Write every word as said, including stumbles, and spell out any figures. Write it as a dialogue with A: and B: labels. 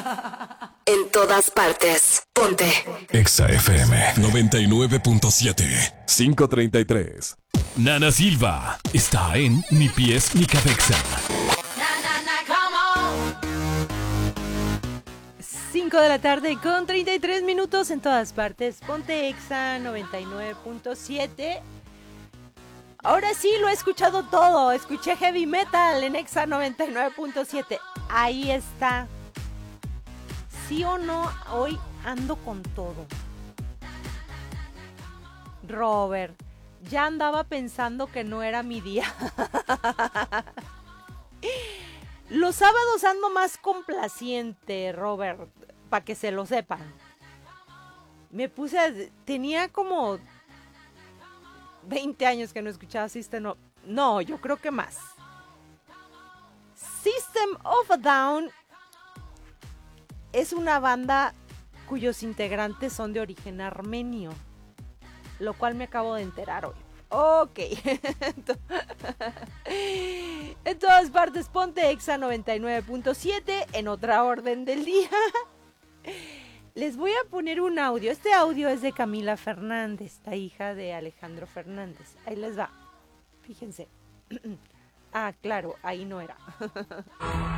A: En todas partes. Ponte.
B: Exa F M noventa y nueve punto siete. quinientos treinta y tres. Nana Silva está en Ni Pies Ni Cabeza.
C: cinco de la tarde con treinta y tres minutos en todas partes. Ponte Exa noventa y nueve punto siete. Ahora sí lo he escuchado todo. Escuché heavy metal en Exa noventa y nueve punto siete. Ahí está. ¿Sí o no? Hoy ando con todo. Robert, ya andaba pensando que no era mi día. Los sábados ando más complaciente, Robert, para que se lo sepan. Me puse a... Tenía como veinte años que no escuchaba System of... No, yo creo que más. System of a Down es una banda cuyos integrantes son de origen armenio, lo cual me acabo de enterar hoy. Ok. En todas partes, ponte Exa noventa y nueve punto siete. En otra orden del día, les voy a poner un audio. Este audio es de Camila Fernández, la hija de Alejandro Fernández. Ahí les va. Fíjense. Ah, claro, ahí no era.